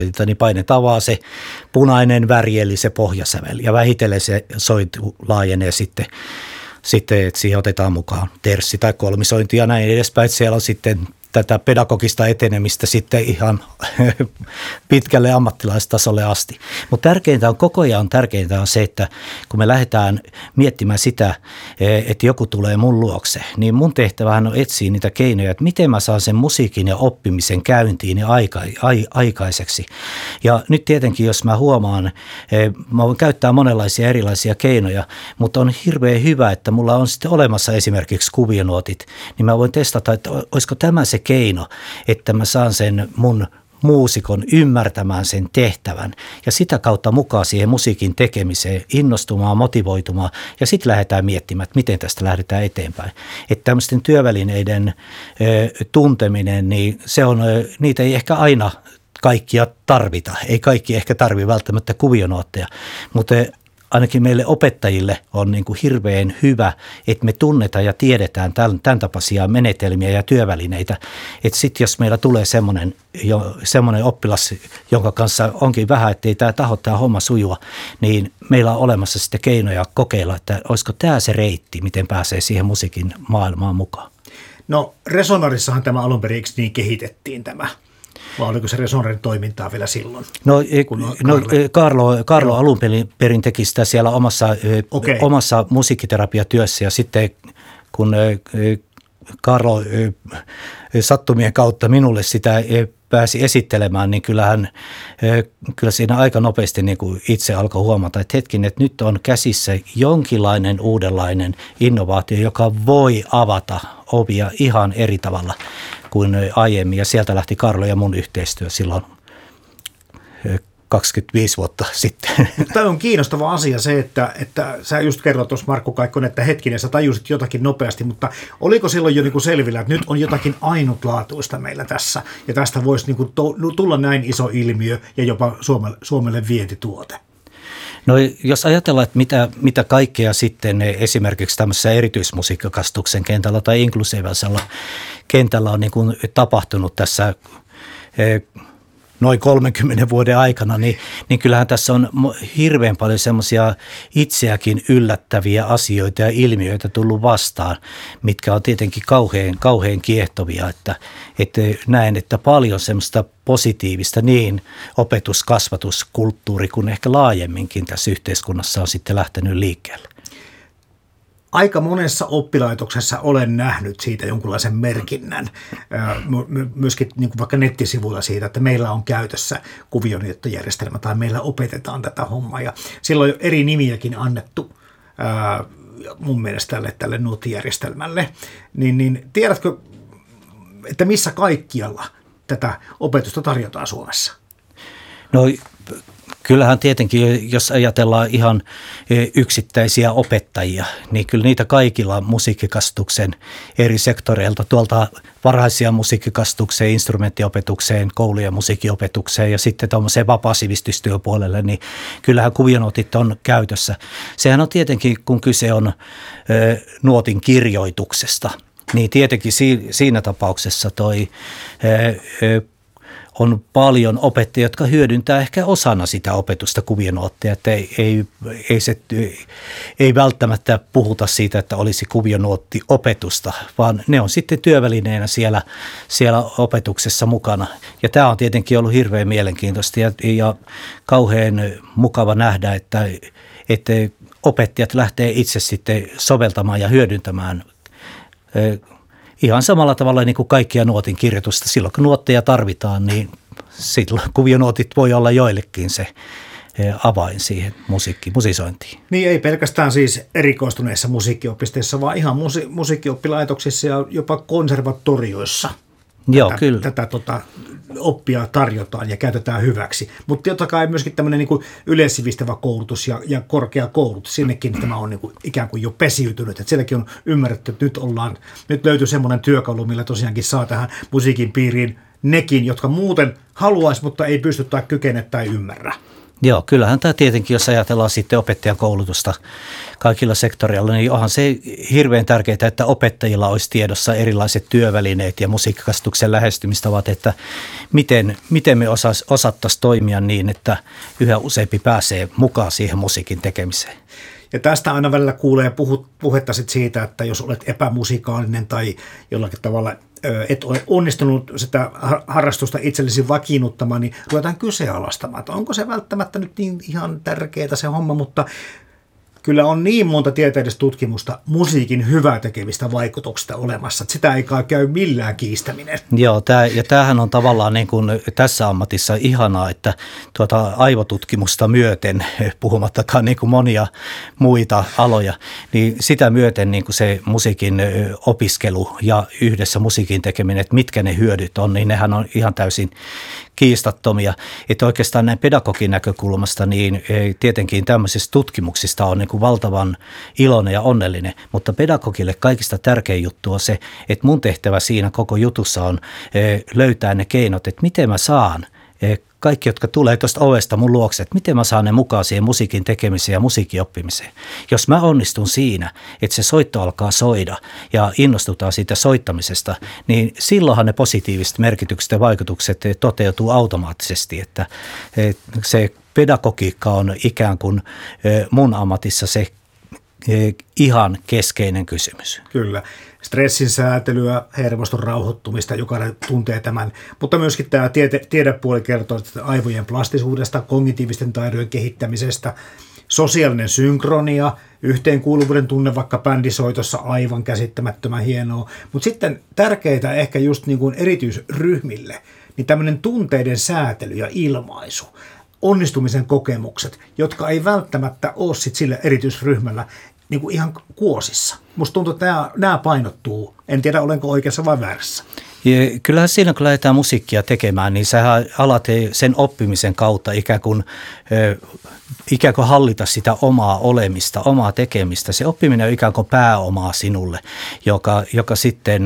niin painetaan vaan se punainen väri, eli se pohjasävel, ja vähitellen se sointu laajenee sitten, että siihen otetaan mukaan terssi tai kolmisointi ja näin edespäin, että siellä on sitten tätä pedagogista etenemistä sitten ihan pitkälle ammattilaistasolle asti. Mutta koko ajan tärkeintä on se, että kun me lähdetään miettimään sitä, että joku tulee mun luokse, niin mun tehtävähän on etsiä niitä keinoja, että miten mä saan sen musiikin ja oppimisen käyntiin ja aikaiseksi. Ja nyt tietenkin, jos mä huomaan, mä voin käyttää monenlaisia erilaisia keinoja, mutta on hirveän hyvä, että mulla on sitten olemassa esimerkiksi kuvionuotit, niin mä voin testata, että olisiko tämä se keino, että mä saan sen mun muusikon ymmärtämään sen tehtävän ja sitä kautta mukaan siihen musiikin tekemiseen, innostumaan, motivoitumaan ja sitten lähdetään miettimään, että miten tästä lähdetään eteenpäin. Että tämmöisten työvälineiden tunteminen, niin se on, niitä ei ehkä aina kaikkia tarvita. Ei kaikki ehkä tarvitse välttämättä kuvionuotteja, mutta ainakin meille opettajille on niin kuin hirveän hyvä, että me tunnetaan ja tiedetään tämän tapaisia menetelmiä ja työvälineitä. Että sitten jos meillä tulee semmoinen oppilas, jonka kanssa onkin vähän, että ei tämä homma sujua, niin meillä on olemassa sitten keinoja kokeilla, että olisiko tämä se reitti, miten pääsee siihen musiikin maailmaan mukaan. No Resonarissahan tämä alun perin niin kehitettiin tämä. Vai oliko se Resonarin toimintaa vielä silloin? Carlo alun perin teki sitä siellä omassa musiikkiterapiatyössä ja sitten kun Carlo sattumien kautta minulle sitä pääsi esittelemään, niin kyllä siinä aika nopeasti niin kuin itse alkoi huomata, että hetken, että nyt on käsissä jonkinlainen uudenlainen innovaatio, joka voi avata ovia ihan eri tavalla kuin aiemmin. Ja sieltä lähti Carlo ja mun yhteistyö silloin 25 vuotta sitten. Tämä on kiinnostava asia se, että sä just kerroit tuossa Markku Kaikkonen, että hetkinen, sä tajusit jotakin nopeasti, mutta oliko silloin jo niin kuin selvillä, että nyt on jotakin ainutlaatuista meillä tässä ja tästä voisi niin kuin tulla näin iso ilmiö ja jopa Suomelle vientituote? No jos ajatellaan, että mitä kaikkea sitten esimerkiksi tämmöisessä erityismusiikkikasvatuksen kentällä tai inklusiivisella kentällä on niin kuin tapahtunut tässä noin 30 vuoden aikana, niin kyllähän tässä on hirveän paljon semmoisia itseäkin yllättäviä asioita ja ilmiöitä tullut vastaan, mitkä on tietenkin kauhean kiehtovia, että näen, että paljon semmoista positiivista niin opetus-, kasvatus-, kulttuuri kuin ehkä laajemminkin tässä yhteiskunnassa on sitten lähtenyt liikkeelle. Aika monessa oppilaitoksessa olen nähnyt siitä jonkunlaisen merkinnän, myöskin niin kuin vaikka nettisivuilla siitä, että meillä on käytössä kuvionuottojärjestelmä tai meillä opetetaan tätä hommaa. Ja silloin on eri nimiäkin annettu mun mielestä tälle nuottijärjestelmälle. Niin tiedätkö, että missä kaikkialla tätä opetusta tarjotaan Suomessa? No kyllähän tietenkin, jos ajatellaan ihan yksittäisiä opettajia, niin kyllä niitä kaikilla musiikkikasvatuksen eri sektoreilta, tuolta varhaisia musiikkikastukseen, instrumenttiopetukseen, koulujen musiikkiopetukseen ja sitten tuommoiseen vapaa-sivistystyöpuolelle, niin kyllähän kuvionuotit on käytössä. Sehän on tietenkin, kun kyse on nuotin kirjoituksesta, niin tietenkin siinä tapauksessa on paljon opettajia, jotka hyödyntää ehkä osana sitä opetusta kuvionuotteja, että ei välttämättä puhuta siitä, että olisi kuvionuottiopetusta, vaan ne on sitten työvälineenä siellä opetuksessa mukana. Ja tämä on tietenkin ollut hirveän mielenkiintoista ja kauhean mukava nähdä, että opettajat lähtee itse sitten soveltamaan ja hyödyntämään ihan samalla tavalla niin kuin kaikkia nuotin kirjoitusta. Silloin kun nuotteja tarvitaan, niin silloin kuvionuotit voi olla joillekin se avain siihen musisointiin. Niin ei pelkästään siis erikoistuneissa musiikkiopisteissa, vaan ihan musiikkioppilaitoksissa ja jopa konservatorioissa. Joo, kyllä. Tätä oppia tarjotaan ja käytetään hyväksi. Mutta totta kai myöskin tämmöinen niin kuin yleissivistävä koulutus ja korkeakoulutus, sinnekin tämä on niin kuin ikään kuin jo pesiytynyt. Että sielläkin on ymmärretty, että nyt löytyy semmoinen työkalu, millä tosiaankin saa tähän musiikin piiriin nekin, jotka muuten haluaisi, mutta ei pysty tai kykene tai ymmärrä. Joo, kyllähän tämä tietenkin, jos ajatellaan sitten opettajakoulutusta kaikilla sektoreilla, niin onhan se hirveän tärkeää, että opettajilla olisi tiedossa erilaiset työvälineet ja musiikkikasvatuksen lähestymistavat, että miten me osattaisiin toimia niin, että yhä useampi pääsee mukaan siihen musiikin tekemiseen. Ja tästä aina välillä kuulee puhetta siitä, että jos olet epämusikaalinen tai jollakin tavalla et ole onnistunut sitä harrastusta itsellesi vakiinnuttamaan, niin ruvetaan kyseenalaistamaan, että onko se välttämättä nyt niin ihan tärkeää se homma, mutta kyllä on niin monta tieteellistä tutkimusta musiikin hyvää tekevistä vaikutuksista olemassa, että sitä ei käy millään kiistäminen. Joo, tämähän on tavallaan niin kuin tässä ammatissa ihanaa, että aivotutkimusta myöten, puhumattakaan niin kuin monia muita aloja, niin sitä myöten niin kuin se musiikin opiskelu ja yhdessä musiikin tekeminen, että mitkä ne hyödyt on, niin nehän on ihan täysin kiistattomia. Että oikeastaan näin pedagogin näkökulmasta, niin tietenkin tämmöisistä tutkimuksista on niin kuin valtavan iloinen ja onnellinen, mutta pedagogille kaikista tärkein juttu on se, että mun tehtävä siinä koko jutussa on löytää ne keinot, että miten mä saan kaikki, jotka tulee tuosta ovesta mun luokse, että miten mä saan ne mukaan siihen musiikin tekemiseen ja musiikin oppimiseen. Jos mä onnistun siinä, että se soitto alkaa soida ja innostutaan siitä soittamisesta, niin silloinhan ne positiiviset merkitykset ja vaikutukset toteutuu automaattisesti, että se pedagogiikka on ikään kuin mun ammatissa se ihan keskeinen kysymys. Kyllä. Stressin säätelyä, hermoston rauhoittumista, jokainen tuntee tämän, mutta myöskin tämä tiedepuoli kertoo aivojen plastisuudesta, kognitiivisten taidojen kehittämisestä, sosiaalinen synkronia, yhteenkuuluvuuden tunne vaikka bändisoitossa aivan käsittämättömän hienoa, mutta sitten tärkeitä ehkä just niin kuin erityisryhmille, niin tämmöinen tunteiden säätely ja ilmaisu, onnistumisen kokemukset, jotka ei välttämättä ole sit sillä erityisryhmällä niin kuin ihan kuosissa. Musta tuntuu, että nämä painottuu. En tiedä, olenko oikeassa vai väärässä. Ja kyllähän siinä, kun lähdetään musiikkia tekemään, niin sähän alat sen oppimisen kautta ikään kuin hallita sitä omaa olemista, omaa tekemistä. Se oppiminen on ikään kuin pääomaa sinulle, joka sitten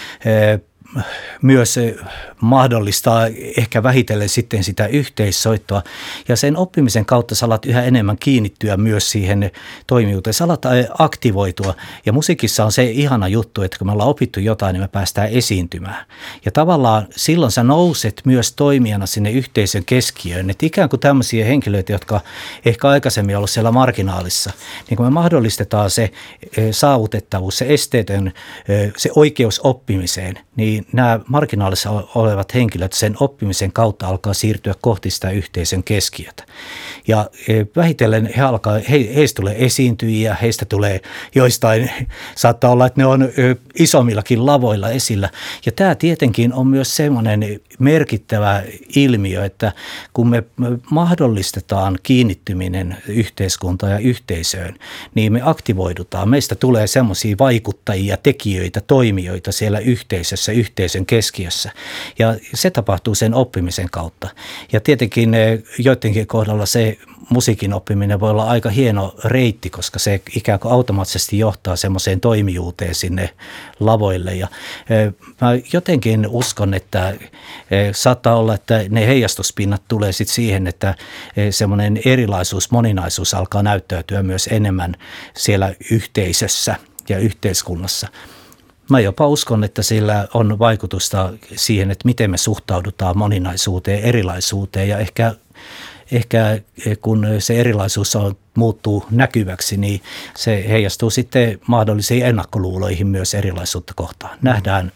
myös mahdollistaa ehkä vähitellen sitten sitä yhteissoittoa. Ja sen oppimisen kautta sä alat yhä enemmän kiinnittyä myös siihen toimijuuteen. Sä alat aktivoitua. Ja musiikissa on se ihana juttu, että kun me ollaan opittu jotain, niin me päästään esiintymään. Ja tavallaan silloin sä nouset myös toimijana sinne yhteisön keskiöön. Että ikään kuin tämmöisiä henkilöitä, jotka ehkä aikaisemmin ollut siellä marginaalissa, niin kun me mahdollistetaan se saavutettavuus, se esteetön, se oikeus oppimiseen, niin nämä marginaalissa olevat henkilöt sen oppimisen kautta alkaa siirtyä kohti sitä yhteisön keskiötä. Ja vähitellen heistä tulee esiintyjiä, heistä tulee joistain, saattaa olla, että ne on isommillakin lavoilla esillä. Ja tämä tietenkin on myös semmoinen merkittävä ilmiö, että kun me mahdollistetaan kiinnittyminen yhteiskuntaan ja yhteisöön, niin me aktivoidutaan. Meistä tulee semmoisia vaikuttajia, tekijöitä, toimijoita siellä yhteisössä, yhteisön keskiössä. Ja se tapahtuu sen oppimisen kautta. Ja tietenkin joidenkin kohdalla se musiikin oppiminen voi olla aika hieno reitti, koska se ikään kuin automaattisesti johtaa semmoiseen toimijuuteen sinne lavoille. Ja mä jotenkin uskon, että saattaa olla, että ne heijastuspinnat tulee sitten siihen, että semmoinen erilaisuus, moninaisuus alkaa näyttäytyä myös enemmän siellä yhteisössä ja yhteiskunnassa. Mä jopa uskon, että sillä on vaikutusta siihen, että miten me suhtaudutaan moninaisuuteen, erilaisuuteen ja ehkä kun se erilaisuus muuttuu näkyväksi, niin se heijastuu sitten mahdollisiin ennakkoluuloihin myös erilaisuutta kohtaan. Nähdään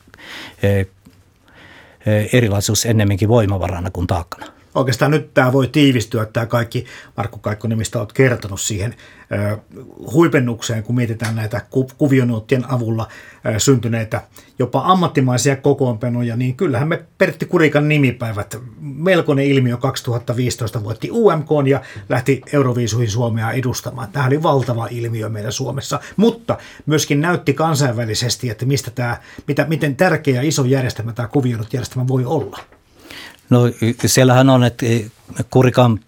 erilaisuus ennemminkin voimavarana kuin taakkana. Oikeastaan nyt tämä voi tiivistyä, tämä kaikki Markku Kaikkonen, mistä olet kertonut siihen huipennukseen, kun mietitään näitä kuvionuottien avulla syntyneitä jopa ammattimaisia kokoonpanoja, niin kyllähän me Pertti Kurikan nimipäivät, melkoinen ilmiö 2015 voitti UMK:n ja lähti Euroviisuihin Suomea edustamaan. Tämä oli valtava ilmiö meillä Suomessa, mutta myöskin näytti kansainvälisesti, että miten tärkeä ja iso järjestelmä tämä kuvionuottijärjestelmä voi olla. No siellähän on, että Kurikan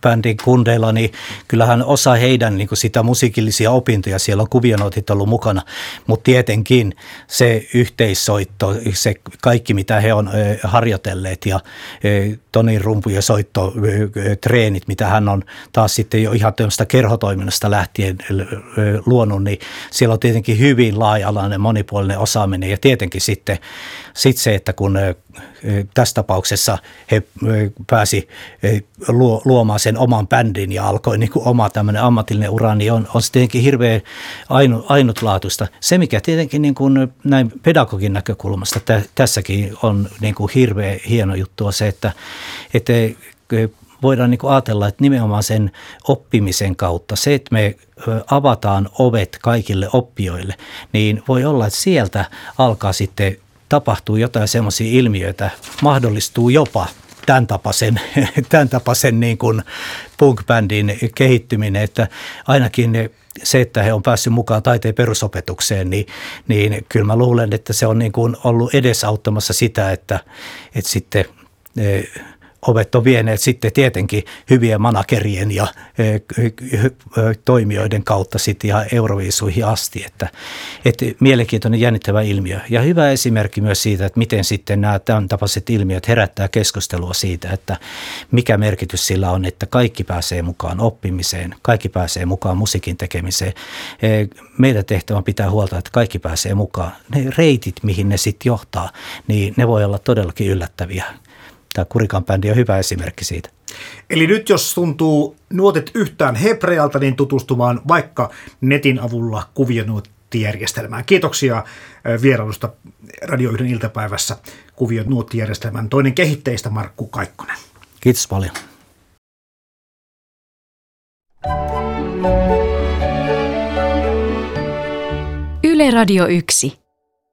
Punk-bändin kundeilla, niin kyllähän osa heidän niin kuin sitä musiikillisia opintoja, siellä on kuvionootit ollut mukana, mutta tietenkin se yhteissoitto, se kaikki mitä he on harjoitelleet ja Tonin rumpu- ja soittotreenit, mitä hän on taas sitten jo ihan tämmöistä kerhotoiminnasta lähtien luonut, niin siellä on tietenkin hyvin laaja-alainen monipuolinen osaaminen ja tietenkin sitten se, että kun tässä tapauksessa he pääsi luomaan sen oman bändin ja alkoi niin kuin oma tämmöinen ammatillinen ura, niin on se tietenkin hirveän ainutlaatuista. Se, mikä tietenkin niin kuin näin pedagogin näkökulmasta tässäkin on niin kuin hirveän hieno juttu on se, että voidaan niin kuin ajatella, että nimenomaan sen oppimisen kautta, se, että me avataan ovet kaikille oppijoille, niin voi olla, että sieltä alkaa sitten tapahtuu jotain semmoisia ilmiöitä, mahdollistuu jopa tämän tapaisen niin kuin punk-bändin kehittyminen, että ainakin se, että he on päässyt mukaan taiteen perusopetukseen, niin kyllä mä luulen, että se on niin kuin ollut edesauttamassa sitä, että sitten ovet on vieneet sitten tietenkin hyvien managerien ja toimijoiden kautta sitten ihan Euroviisuihin asti, että mielenkiintoinen jännittävä ilmiö. Ja hyvä esimerkki myös siitä, että miten sitten nämä tämän tapaiset ilmiöt herättää keskustelua siitä, että mikä merkitys sillä on, että kaikki pääsee mukaan oppimiseen, kaikki pääsee mukaan musiikin tekemiseen. Meidän tehtävä on pitää huolta, että kaikki pääsee mukaan. Ne reitit, mihin ne sitten johtaa, niin ne voi olla todellakin yllättäviä. Tämä Kurikan bändi on hyvä esimerkki siitä. Eli nyt jos tuntuu nuotit yhtään hebrealta, niin tutustumaan vaikka netin avulla kuvionuottijärjestelmään. Kiitoksia vierailusta Radio 1 iltapäivässä kuvionuottijärjestelmän toinen kehitteistä Markku Kaikkonen. Kiitos paljon. Yle Radio 1.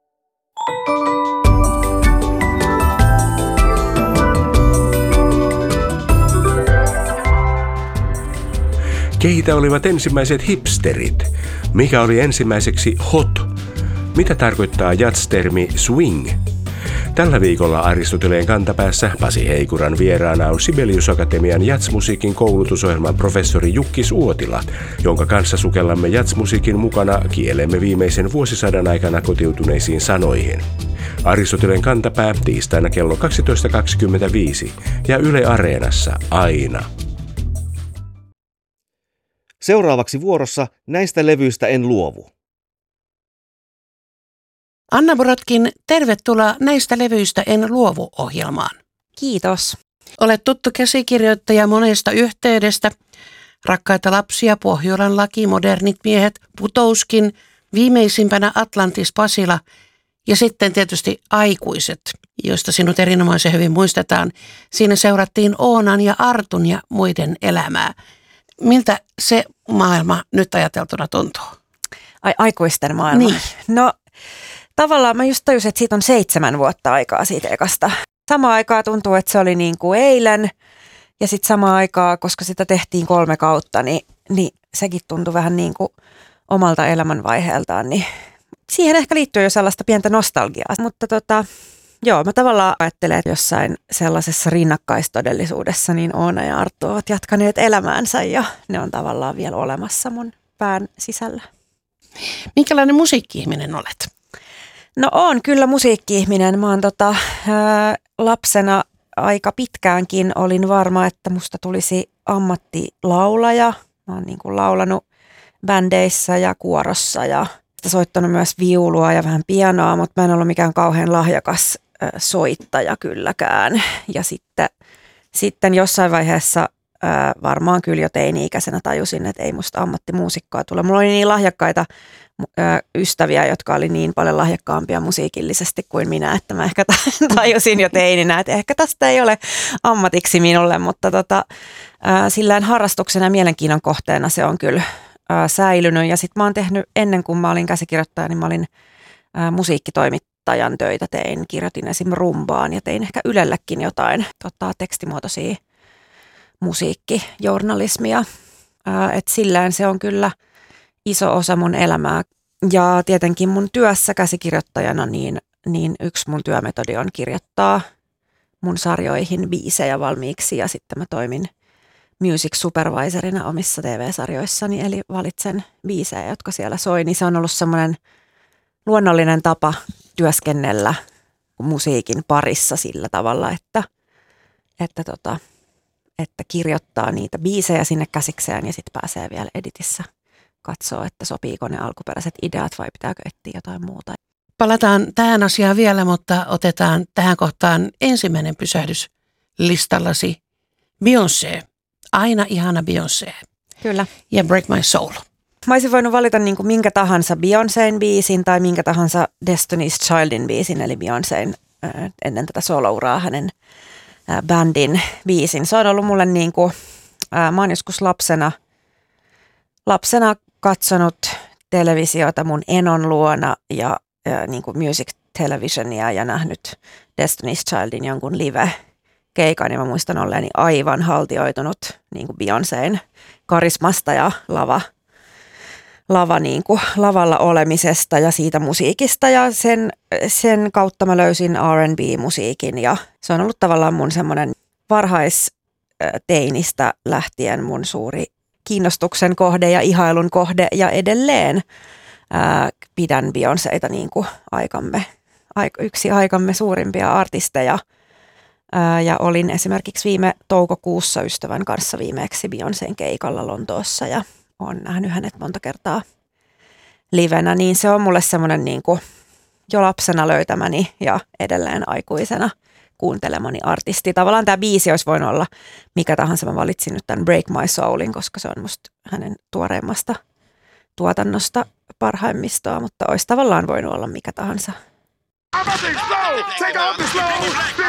Keitä olivat ensimmäiset hipsterit? Mikä oli ensimmäiseksi hot? Mitä tarkoittaa jazz-termi swing? Tällä viikolla Aristoteleen kantapäässä Pasi Heikuran vieraana on Sibelius Akatemian jazzmusiikin koulutusohjelman professori Jukkis Uotila, jonka kanssa sukellamme jazzmusiikin mukana kielemme viimeisen vuosisadan aikana kotiutuneisiin sanoihin. Aristoteleen kantapää tiistaina kello 12.25 ja Yle Areenassa aina. Seuraavaksi vuorossa Näistä levyistä en luovu. Anna Brodkin, tervetuloa Näistä levyistä en luovu -ohjelmaan. Kiitos. Olet tuttu käsikirjoittaja monesta yhteydestä. Rakkaita lapsia, Pohjolan laki, Modernit miehet, Putouskin, viimeisimpänä Atlantis Pasila ja sitten tietysti Aikuiset, joista sinut erinomaisen hyvin muistetaan. Siinä seurattiin Oonan ja Artun ja muiden elämää. Miltä se maailma nyt ajateltuna tuntuu? Aikuisten maailma? Niin. No tavallaan mä just tajusin, että siitä on 7 vuotta aikaa siitä ekasta. Samaan aikaan tuntuu, että se oli niin kuin eilen ja sitten samaan aikaan, koska sitä tehtiin 3 kautta, niin sekin tuntui vähän niin kuin omalta elämänvaiheeltaan. Niin siihen ehkä liittyy jo sellaista pientä nostalgiaa, mutta joo, mä tavallaan ajattelen, että jossain sellaisessa rinnakkaistodellisuudessa niin Oona ja Arttu ovat jatkaneet elämäänsä ja ne on tavallaan vielä olemassa mun pään sisällä. Minkälainen musiikki-ihminen olet? No oon kyllä musiikki-ihminen. Mä oon lapsena aika pitkäänkin olin varma, että musta tulisi ammattilaulaja. Mä oon niin kuin laulanut bändeissä ja kuorossa ja soittanut myös viulua ja vähän pianoa, mutta mä en ollut mikään kauhean lahjakas soittaja kylläkään. Ja sitten jossain vaiheessa varmaan kyllä jo teini-ikäisenä tajusin, että ei musta ammattimuusikkoa tule. Mulla oli niin lahjakkaita ystäviä, jotka oli niin paljon lahjakkaampia musiikillisesti kuin minä, että mä ehkä tajusin jo teininä, että ehkä tästä ei ole ammatiksi minulle, mutta sillään harrastuksena ja mielenkiinnon kohteena se on kyllä säilynyt. Ja sitten mä oon tehnyt, ennen kuin mä olin käsikirjoittaja, niin mä olin musiikkitoimittajan töitä, kirjoitin esim. Rumbaan ja tein ehkä Ylellekin jotain tekstimuotoisia musiikkijournalismia. Että sillään se on kyllä iso osa mun elämää. Ja tietenkin mun työssä käsikirjoittajana niin yksi mun työmetodi on kirjoittaa mun sarjoihin biisejä valmiiksi ja sitten mä toimin music supervisorina omissa TV-sarjoissani, eli valitsen biisejä, jotka siellä soi, niin se on ollut semmoinen luonnollinen tapa työskennellä musiikin parissa sillä tavalla, että kirjoittaa niitä biisejä sinne käsikseen ja sitten pääsee vielä editissä katsoa, että sopiiko ne alkuperäiset ideat vai pitääkö etsiä jotain muuta. Palataan tähän asiaan vielä, mutta otetaan tähän kohtaan ensimmäinen pysähdys listallasi. Beyoncé. Aina ihana Beyoncé. Kyllä. Ja Break My Soul. Mä olisin voinut valita niin kuin minkä tahansa Beyoncén biisin tai minkä tahansa Destiny's Childin biisin, eli Beyoncén ennen tätä solouraa hänen bändin biisin. Se on ollut mulle niin kuin, mä oon joskus lapsena katsonut televisiota mun enon luona ja niin kuin music televisionia ja nähnyt Destiny's Childin jonkun live-keikan. Ja mä muistan olleeni aivan haltioitunut niin kuin Beyoncén karismasta ja lavalla olemisesta ja siitä musiikista. Ja sen kautta mä löysin R&B-musiikin ja se on ollut tavallaan mun semmoinen varhaisteinistä lähtien mun suuri kiinnostuksen kohde ja ihailun kohde ja edelleen pidän Beyoncéta niin kuin yksi aikamme suurimpia artisteja. Ja olin esimerkiksi viime toukokuussa ystävän kanssa viimeksi Beyoncén keikalla Lontoossa ja olen nähnyt hänet monta kertaa livenä, niin se on mulle semmoinen niin kuin jo lapsena löytämäni ja edelleen aikuisena kuuntelemani artisti. Tavallaan tämä biisi olisi voinut olla mikä tahansa. Mä valitsin nyt tämän Break My Soulin, koska se on musta hänen tuoreimmasta tuotannosta parhaimmistoa, mutta olisi tavallaan voinut olla mikä tahansa.